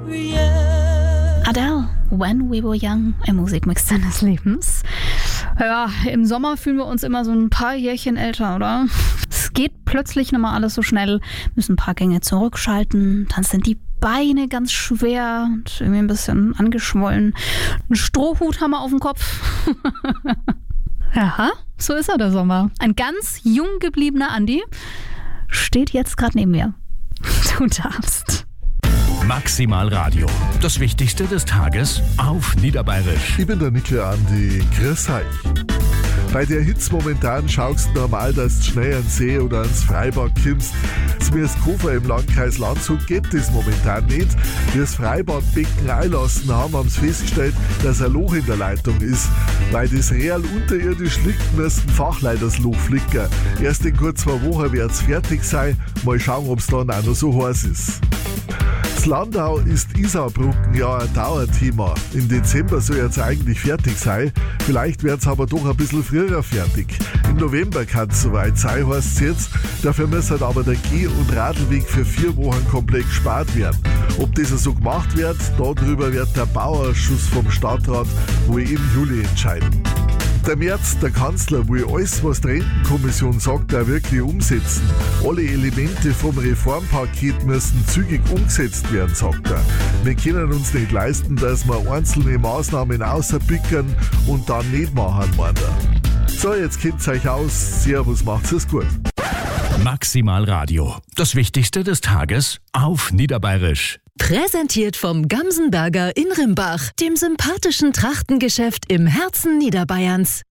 Adele, When We Were Young, im Musikmix deines Lebens. Ja, im Sommer fühlen wir uns immer so ein paar Jährchen älter, oder? Es geht plötzlich nochmal alles so schnell, müssen ein paar Gänge zurückschalten, dann sind die Beine ganz schwer und irgendwie ein bisschen angeschwollen. Einen Strohhut haben wir auf dem Kopf. Ja, so ist er, der Sommer. Ein ganz jung gebliebener Andi steht jetzt gerade neben mir. Du darfst. Maximal Radio. Das Wichtigste des Tages auf Niederbayerisch. Ich bin der Nickel Andi. Grüß euch. Bei der Hitze momentan schaust du normal, dass du schnell an den See oder ans Freibad kommst. Zu Meerskofer im Landkreis Landshut geht das momentan nicht. Die das Freibadbecken einlassen haben sie festgestellt, dass ein Loch in der Leitung ist. Weil das real unterirdisch liegt, müssten Fachleute das Loch flicken. Erst in gut 2 Wochen wird es fertig sein. Mal schauen, ob es dann auch noch so heiß ist. Das Landau ist Isarbrücken ja ein Dauerthema. Im Dezember soll jetzt eigentlich fertig sein. Vielleicht wird es aber doch ein bisschen früher fertig. Im November kann es soweit sein, heißt es jetzt. Dafür muss halt aber der Geh- und Radlweg für 4 Wochen komplett gespart werden. Ob das so gemacht wird, darüber wird der Bauausschuss vom Stadtrat wohl im Juli entscheiden. Der Merz, der Kanzler, will alles, was die Rentenkommission sagt, auch wirklich umsetzen. Alle Elemente vom Reformpaket müssen zügig umgesetzt werden, sagt er. Wir können uns nicht leisten, dass wir einzelne Maßnahmen außerpickern und dann nicht machen, meint er. So, jetzt kennt's euch aus. Servus, macht's es gut. Maximal Radio. Das Wichtigste des Tages auf Niederbayerisch. Präsentiert vom Gamsenberger in Rimbach, dem sympathischen Trachtengeschäft im Herzen Niederbayerns.